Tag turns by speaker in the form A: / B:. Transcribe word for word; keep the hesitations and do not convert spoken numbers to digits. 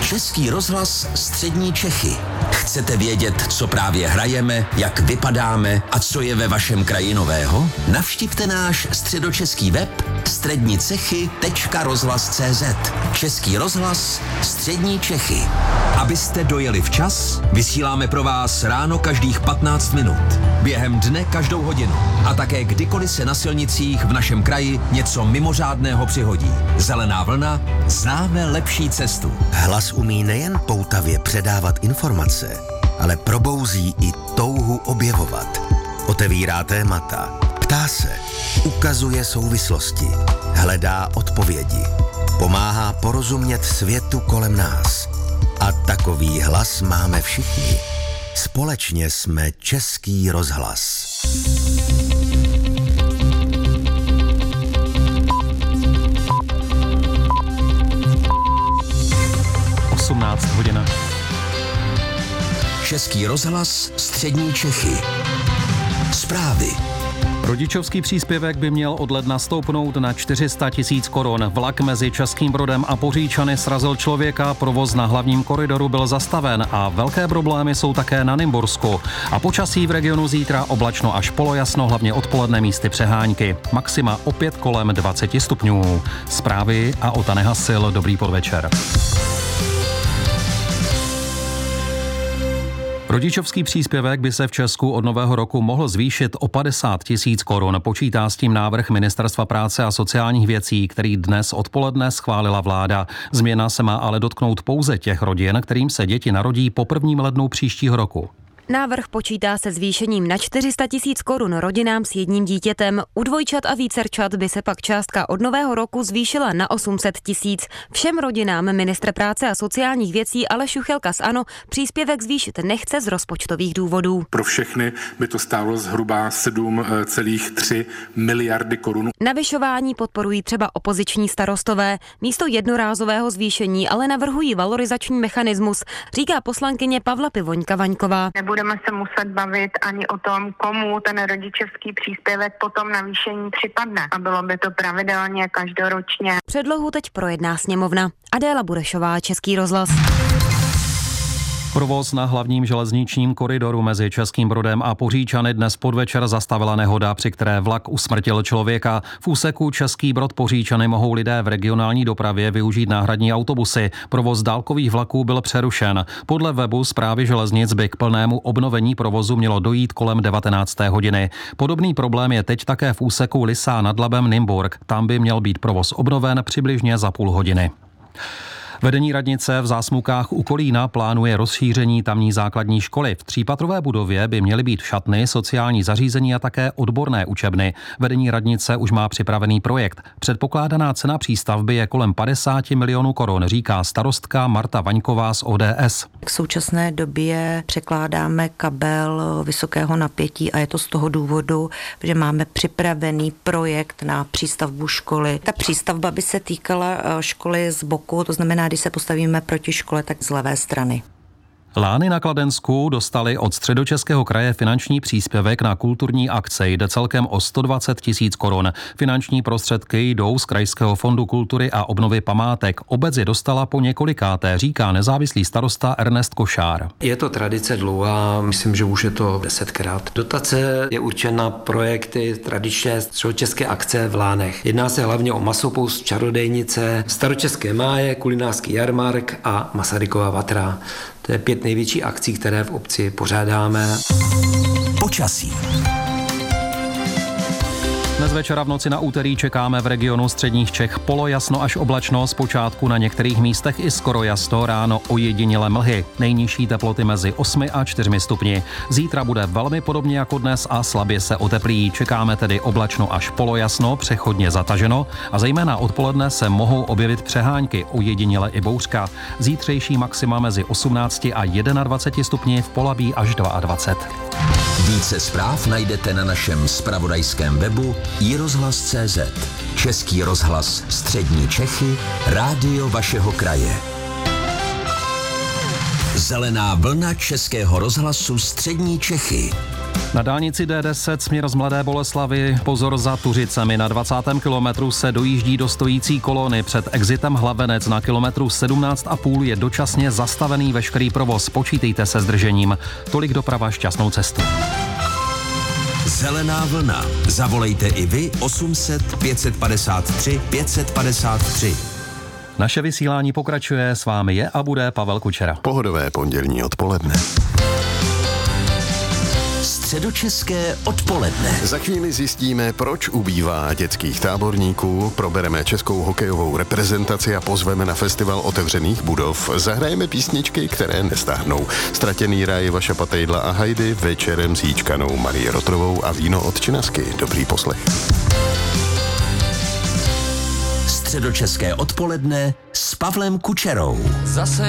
A: Český rozhlas Střední Čechy. Chcete vědět, co právě hrajeme, jak vypadáme a co je ve vašem kraji nového? Navštivte náš středočeský web střednicechy tečka rozhlas tečka cé zet. Český rozhlas Střední Čechy. Abyste dojeli včas, vysíláme pro vás ráno každých patnáct minut, během dne každou hodinu a také kdykoliv se na silnicích v našem kraji něco mimořádného přihodí. Zelená vlna, známe lepší cestu.
B: Hlas umí nejen poutavě předávat informace, ale probouzí i touhu objevovat. Otevírá témata, ptá se, ukazuje souvislosti, hledá odpovědi, pomáhá porozumět světu kolem nás. A takový hlas máme všichni. Společně jsme Český rozhlas.
C: osmnáct hodin.
A: Český rozhlas Střední Čechy. Zprávy.
C: Rodičovský příspěvek by měl od ledna stoupnout na čtyři sta tisíc korun. Vlak mezi Českým Brodem a Poříčany srazil člověka, provoz na hlavním koridoru byl zastaven a velké problémy jsou také na Nymbursku. A počasí v regionu zítra oblačno až polojasno, hlavně odpoledne místy přehánky. Maxima opět kolem dvacet stupňů. Zprávy a Ota Nehasil, dobrý podvečer. Rodičovský příspěvek by se v Česku od nového roku mohl zvýšit o padesát tisíc korun. Počítá s tím návrh Ministerstva práce a sociálních věcí, který dnes odpoledne schválila vláda. Změna se má ale dotknout pouze těch rodin, kterým se děti narodí po prvním lednu příštího roku.
D: Návrh počítá se zvýšením na čtyři sta tisíc korun rodinám s jedním dítětem. U dvojčat a vícerčat by se pak částka od nového roku zvýšila na osm set tisíc. Všem rodinám ministr práce a sociálních věcí Aleš Juchelka z ANO příspěvek zvýšit nechce z rozpočtových důvodů.
E: Pro všechny by to stálo zhruba sedm celá tři miliardy korun.
D: Navyšování podporují třeba opoziční starostové. Místo jednorázového zvýšení ale navrhují valorizační mechanismus, říká poslankyně Pavla Pivoňka-Vaňková.
F: Nebudeme se muset bavit ani o tom, komu ten rodičovský příspěvek potom navýšení připadne. A bylo by to pravidelně každoročně.
D: Předlohu teď projedná sněmovna. Adéla Burešová, Český rozhlas.
C: Provoz na hlavním železničním koridoru mezi Českým Brodem a Poříčany dnes podvečer zastavila nehoda, při které vlak usmrtil člověka. V úseku Český Brod Poříčany mohou lidé v regionální dopravě využít náhradní autobusy. Provoz dálkových vlaků byl přerušen. Podle webu Správy železnic by k plnému obnovení provozu mělo dojít kolem devatenácté hodiny. Podobný problém je teď také v úseku Lysá nad Labem Nymburk. Tam by měl být provoz obnoven přibližně za půl hodiny. Vedení radnice v Zásmukách u Kolína plánuje rozšíření tamní základní školy. V třípatrové budově by měly být šatny, sociální zařízení a také odborné učebny. Vedení radnice už má připravený projekt. Předpokládaná cena přístavby je kolem padesát milionů korun, říká starostka Marta Vaňková z O D S.
G: V současné době překládáme kabel vysokého napětí a je to z toho důvodu, že máme připravený projekt na přístavbu školy. Ta přístavba by se týkala školy z boku, to znamená, když se postavíme proti škole, tak z levé strany.
C: Lány na Kladensku dostali od Středočeského kraje finanční příspěvek na kulturní akce. Jde celkem o sto dvacet tisíc korun. Finanční prostředky jdou z Krajského fondu kultury a obnovy památek. Obec je dostala po několikáté, říká nezávislý starosta Ernest Košár.
H: Je to tradice dlouhá, myslím, že už je to desetkrát. Dotace je určena na projekty tradičně středočeské akce v Lánech. Jedná se hlavně o Masopust, Čarodejnice, Staročeské máje, kulinářský jarmark a Masarykova vatra. To je pět největší akcí, které v obci pořádáme.
A: Počasí.
C: Dnes večera v noci na úterý čekáme v regionu středních Čech polojasno až oblačno, zpočátku na některých místech i skoro jasno, ráno ojedinělé mlhy. Nejnižší teploty mezi osmi a čtyřmi stupni. Zítra bude velmi podobně jako dnes a slabě se oteplí. Čekáme tedy oblačno až polojasno, přechodně zataženo a zejména odpoledne se mohou objevit přehánky, ojediněle i bouřka. Zítřejší maxima mezi osmnácti a dvaceti jedné stupni, v Polabí až dvacet dva.
A: Více zpráv najdete na našem zpravodajském webu i rozhlas tečka cé zet. Český rozhlas Střední Čechy, rádio vašeho kraje. Zelená vlna Českého rozhlasu Střední Čechy.
C: Na dálnici D deset směr z Mladé Boleslavi pozor za Tuřicemi. Na dvacátém kilometru se dojíždí do stojící kolony. Před exitem Hlavenec na kilometru sedmnáct a půl je dočasně zastavený veškerý provoz. Počítejte se zdržením. Tolik doprava, šťastnou cestu.
A: Zelená vlna. Zavolejte i vy osm set pět padesát tři pět padesát tři.
C: Naše vysílání pokračuje, s vámi je a bude Pavel Kučera.
I: Pohodové pondělní odpoledne.
A: Středočeské odpoledne.
I: Za chvíli zjistíme, proč ubývá dětských táborníků, probereme českou hokejovou reprezentaci a pozveme na festival otevřených budov. Zahrajeme písničky, které nestáhnou. Ztratěný ráj Vaša Patejdla a Hajdy, večerem s jíčkanou Marii Rotrovou a víno od Činasky. Dobrý poslech.
A: Středočeské odpoledne s Pavlem Kučerou.
J: Zase